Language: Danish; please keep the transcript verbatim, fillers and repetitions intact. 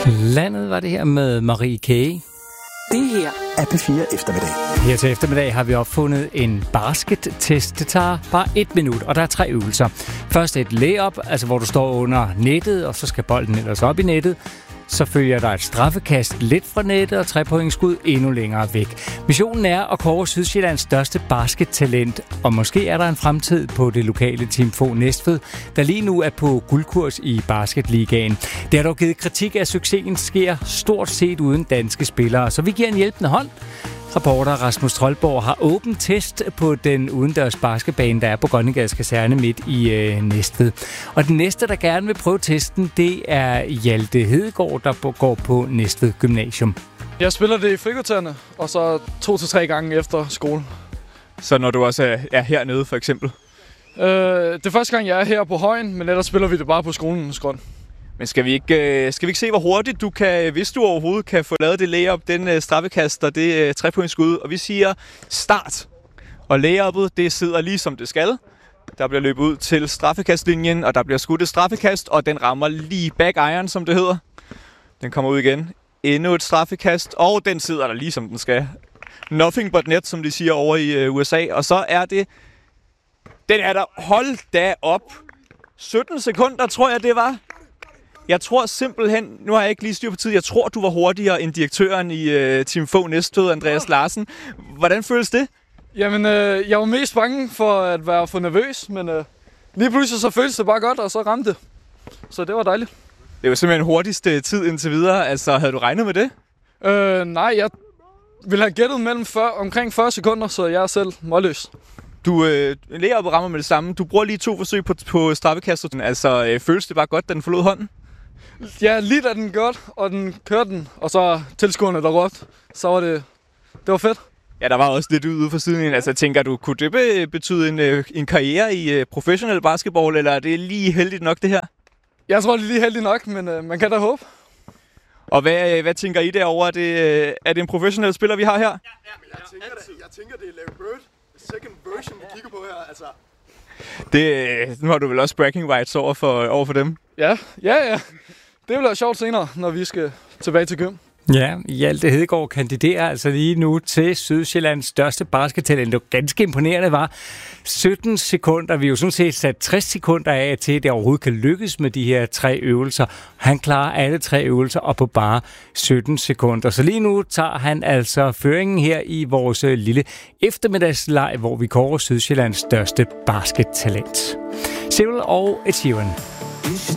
Landet var det her med Marie K. Det her er P fire eftermiddag. Her til eftermiddag har vi opfundet en basket-test. Det tager bare et minut, og der er tre øvelser. Først et layup, altså hvor du står under nettet, og så skal bolden ellers op i nettet. Så følger der et straffekast lidt fra nettet og trepointsskud endnu længere væk. Missionen er at kåre Sydsjællands største baskettalent, og måske er der en fremtid på det lokale Team Fog Næstved, der lige nu er på guldkurs i basketligaen. Det har dog givet kritik af, at succesen sker stort set uden danske spillere, så vi giver en hjælpende hånd. Reporter Rasmus Troldborg har åben test på den udendørs basketbane, der er på Grønnegades Kaserne midt i øh, Næstved. Og den næste, der gerne vil prøve testen, det er Hjalte Hedegaard, der går på Næstved Gymnasium. Jeg spiller det i frikvartererne, og så to til tre gange efter skole. Så når du også er, er hernede, for eksempel? Øh, det er første gang, jeg er her på højen, men ellers spiller vi det bare på skolens grund. Men skal vi ikke, skal vi ikke se, hvor hurtigt du kan, hvis du overhovedet kan få lavet det layup, den straffekast og det trepointsskud, og vi siger start. Og layup'et, det sidder lige som det skal. Der bliver løbet ud til straffekastlinjen, og der bliver skudt et straffekast, og den rammer lige back iron, som det hedder. Den kommer ud igen. Endnu et straffekast, og den sidder der lige som den skal. Nothing but net, som de siger over i U S A. Og så er det... Den er der... Hold da op! sytten sekunder, tror jeg, det var. Jeg tror simpelthen, nu har jeg ikke lige styr på tid, jeg tror, du var hurtigere end direktøren i uh, Team Fog Næstved, Andreas Larsen. Hvordan føles det? Jamen, øh, jeg var mest bange for at være for nervøs, men øh, lige pludselig så føltes det bare godt, og så ramte det. Så det var dejligt. Det var simpelthen hurtigste tid indtil videre. Altså, havde du regnet med det? Øh, nej, jeg ville have gættet mellem fyrre, omkring fyrre sekunder, så jeg er selv målløs. Du øh, lærer op og rammer med det samme. Du bruger lige to forsøg på, på straffekastet. Altså, øh, føles det bare godt, da den forlod hånden? Ja, lige da den godt, og den kørte den, og så tilskuerne, der råbte, så var det, det var fedt. Ja, der var også lidt ude fra siden. Altså, tænker du, kunne det betyde en, en karriere i professionel basketball, eller er det lige heldigt nok, det her? Jeg tror, det er lige heldigt nok, men øh, man kan da håbe. Og hvad, hvad tænker I derovre? Er det, er det en professionel spiller, vi har her? Ja, ja. Jeg tænker, det, jeg tænker, det er Larry Bird. Second version, vi kigger på her, altså. Det, nu har du vel også bragging rights over for, over for dem? Ja, ja, ja. Det bliver sjovt senere, når vi skal tilbage til gym. Ja, Hjalte Hedegaard kandiderer altså lige nu til Sydsjællands største baskettalent. Det ganske imponerende var sytten sekunder. Vi har jo sådan set sat tres sekunder af til, at det overhovedet kan lykkes med de her tre øvelser. Han klarer alle tre øvelser og på bare sytten sekunder. Så lige nu tager han altså føringen her i vores lille eftermiddagslej, hvor vi kårer Sydsjællands største baskettalent. Cyril og Ed Sheeran.